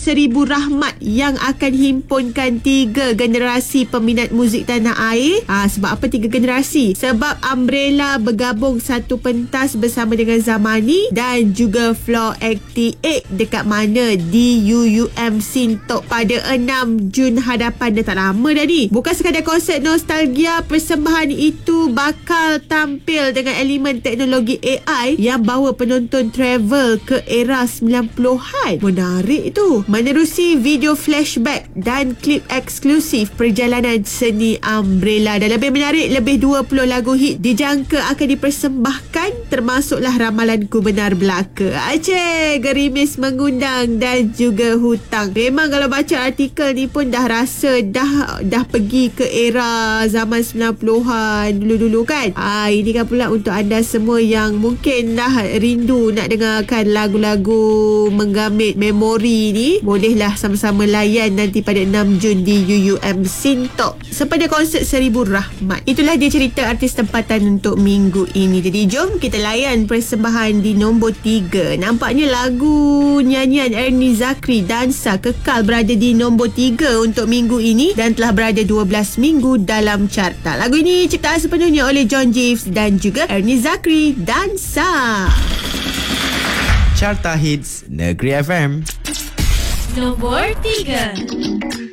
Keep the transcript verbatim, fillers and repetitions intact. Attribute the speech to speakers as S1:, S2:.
S1: Seribu Rahmat yang akan himpunkan tiga generasi peminat muzik tanah air. Ha, sebab apa tiga generasi? Sebab Umbrella bergabung satu pentas bersama dengan Zamani dan juga Floor lapan puluh lapan dekat mana? Di U U M Sintok pada enam Jun hadapan. Dah tak lama dah ni. Bukan sekadar konsert nostalgia, persembahan itu bakal tampil dengan elemen teknologi A I yang bawa penonton travel ke era sembilan puluhan. Menarik tu. Menerusi video flashback dan klip eksklusif perjalanan seni Umbrella. Dan lebih menarik, lebih dua puluh lagu hit dijangka akan dipersembahkan, termasuklah Ramalanku Benar Belaka. Aceh, Gerimis Mengundang dan juga Hutang. Memang kalau baca artikel ni pun dah rasa dah dah pergi ke era zaman sembilan puluhan dulu-dulu kan. Ah, ini kan pula untuk anda semua yang mungkin dah rindu nak dengarkan lagu-lagu menggamit memori ni, bolehlah sama-sama layan nanti pada enam Jun di U U M Sintok sepada konsert Seribu Rahmat. Itulah dia cerita artis tempatan untuk minggu ini. Jadi jom kita layan persembahan di nombor tiga. Nampaknya lagu nyanyian Ernie Zakri Dansa kekal berada di nombor tiga untuk minggu ini dan telah berada dua belas minggu dalam carta. Lagu ini ciptaan sepenuhnya oleh John Jeeves dan juga Ernie Zakri Dansa.
S2: Carta Hits Negeri F M
S3: Nombor tiga.